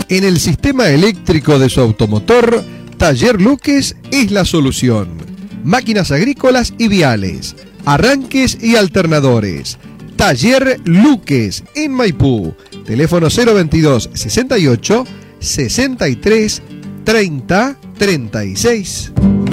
En el sistema eléctrico de su automotor, Taller Luques es la solución. Máquinas agrícolas y viales, arranques y alternadores. Taller Luques en Maipú. Teléfono 022 68 63 30 36.